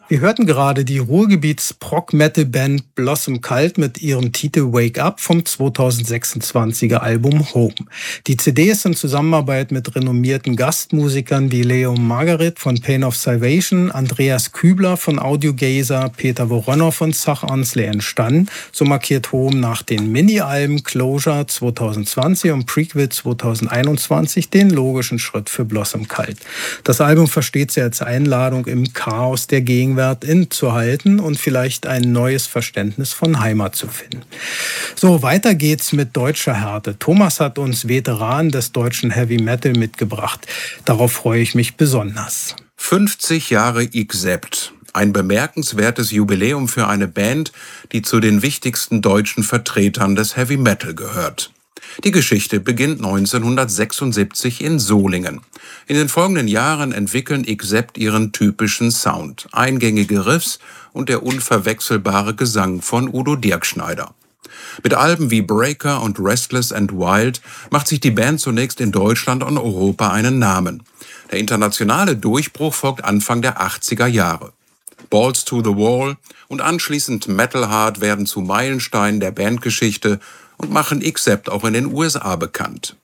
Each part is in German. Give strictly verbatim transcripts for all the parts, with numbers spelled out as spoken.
Wir hörten gerade die Ruhrgebiets-Prog-Metal-Band Blossom Cult mit ihrem Titel Wake Up vom zweitausendsechsundzwanziger Album Home. Die C D ist in Zusammenarbeit mit renommierten Gastmusikern wie Leo Margaret von Pain of Salvation, Andreas Kübler von Audiogazer, Peter Woronner von Zach Ansley entstanden. So markiert Home nach den Mini-Alben Closure zweitausendzwanzig und Prequel zweitausendeinundzwanzig den logischen Schritt für Blossom Cult. Das Album versteht sie als Einladung, im Chaos der Gegenwart innezuhalten und vielleicht ein neues Verständnis von Heimat zu finden. So, weiter geht's mit deutscher Härte. Thomas hat uns Veteranen des deutschen Heavy Metal mitgebracht. Darauf freue ich mich besonders. fünfzig Jahre Accept. Ein bemerkenswertes Jubiläum für eine Band, die zu den wichtigsten deutschen Vertretern des Heavy Metal gehört. Die Geschichte beginnt neunzehnhundertsechsundsiebzig in Solingen. In den folgenden Jahren entwickeln Accept ihren typischen Sound, eingängige Riffs und der unverwechselbare Gesang von Udo Dirkschneider. Mit Alben wie Breaker und Restless and Wild macht sich die Band zunächst in Deutschland und Europa einen Namen. Der internationale Durchbruch folgt Anfang der achtziger Jahre. Balls to the Wall und anschließend Metal Heart werden zu Meilensteinen der Bandgeschichte und machen Accept auch in den U S A bekannt.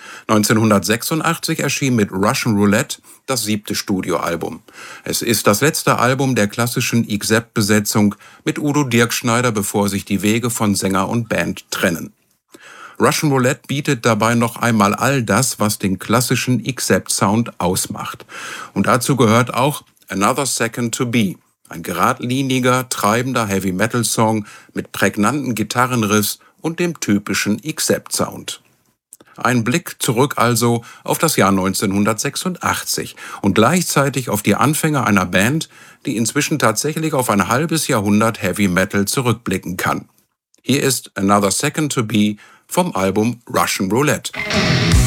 neunzehnhundertsechsundachtzig erschien mit Russian Roulette das siebte Studioalbum. Es ist das letzte Album der klassischen Accept-Besetzung mit Udo Dirkschneider, bevor sich die Wege von Sänger und Band trennen. Russian Roulette bietet dabei noch einmal all das, was den klassischen Accept-Sound ausmacht. Und dazu gehört auch Another Second to Be, ein geradliniger, treibender Heavy-Metal-Song mit prägnanten Gitarrenriffs und dem typischen Accept-Sound. Ein Blick zurück also auf das Jahr neunzehnhundertsechsundachtzig und gleichzeitig auf die Anfänge einer Band, die inzwischen tatsächlich auf ein halbes Jahrhundert Heavy Metal zurückblicken kann. Hier ist Another Second to Be vom Album Russian Roulette.